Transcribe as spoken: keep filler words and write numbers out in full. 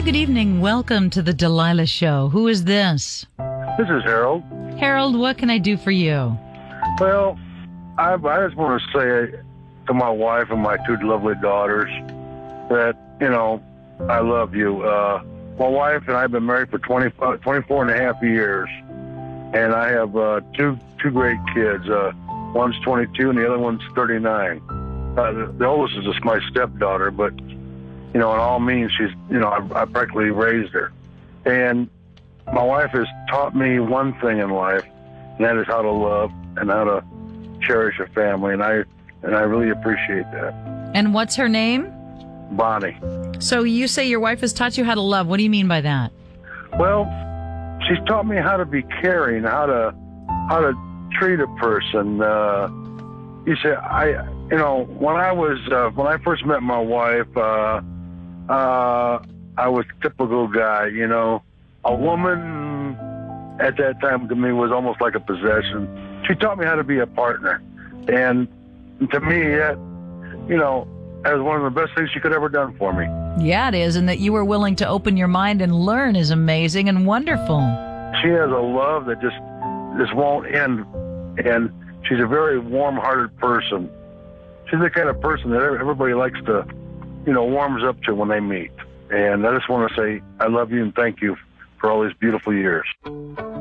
good evening. Welcome to the Delilah Show. Who is this? This is Harold. Harold, what can I do for you? Well, I, I just want to say to my wife and my two lovely daughters that, you know, I love you. Uh, my wife and I have been married for twenty, twenty-four and a half years, and I have uh, two two great kids. Uh, one's twenty-two and the other one's thirty-nine. Uh, the, the oldest is just my stepdaughter, but, you know, in all means, she's, you know, I, I practically raised her. And my wife has taught me one thing in life, and that is how to love and how to cherish a family, and I and I really appreciate that. And what's her name? Bonnie. So you say your wife has taught you how to love. What do you mean by that? Well, she's taught me how to be caring, how to how to treat a person. Uh, you say, I, you know, when I was uh, when I first met my wife, uh, uh, I was a typical guy. You know, a woman at that time to me was almost like a possession. She taught me how to be a partner, and to me, that, you know, that was one of the best things she could ever done for me. Yeah, it is, and that you were willing to open your mind and learn is amazing and wonderful. She has a love that just just won't end, and she's a very warm-hearted person. She's the kind of person that everybody likes to, you know, warms up to when they meet. And I just want to say I love you and thank you for all these beautiful years.